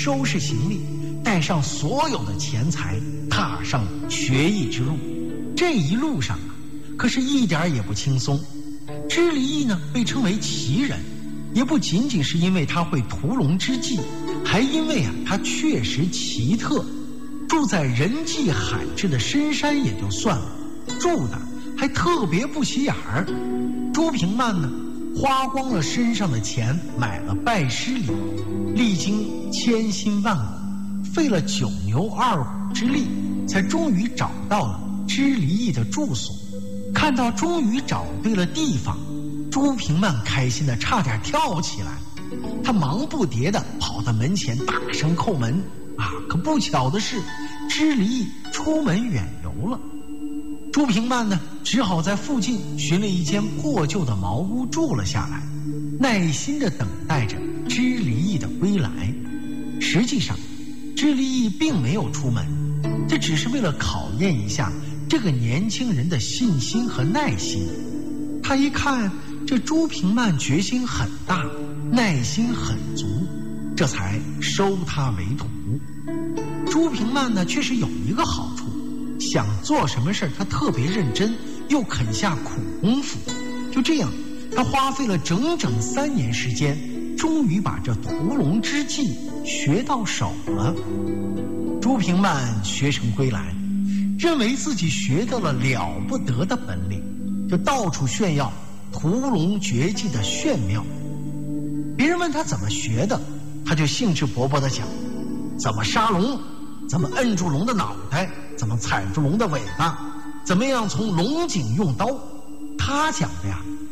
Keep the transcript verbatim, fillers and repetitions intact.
收拾行李，带上所有的钱财，踏上学艺之路。这一路上啊，可是一点也不轻松。支离益呢，被称为奇人，也不仅仅是因为他会屠龙之计，还因为啊，他确实奇特。住在人迹罕至的深山也就算了，住的还特别不起眼儿。朱平曼呢，花光了身上的钱买了拜师礼，历经千辛万苦，费了九牛二虎之力，才终于找到了支离益的住所。看到终于找对了地方，朱平曼开心的差点跳起来。他忙不迭地跑到门前大声叩门啊！可不巧的是，支离益出门远游了。朱平曼呢，只好在附近寻了一间破旧的茅屋住了下来，耐心地等待着支离益的归来。实际上，支离益并没有出门，这只是为了考验一下这个年轻人的信心和耐心。他一看这朱平曼决心很大，耐心很足，这才收他为徒。朱平曼呢，确实有一个好处，想做什么事他特别认真，又肯下苦功夫。就这样，他花费了整整三年时间，终于把这屠龙之计学到手了。朱平曼学成归来，认为自己学到了了不得的本领，就到处炫耀屠龙绝技的炫妙。别人问他怎么学的，他就兴致勃勃地讲，怎么杀龙，怎么摁住龙的脑袋，怎么踩住龙的尾巴，怎么样从龙颈用刀。他讲的呀，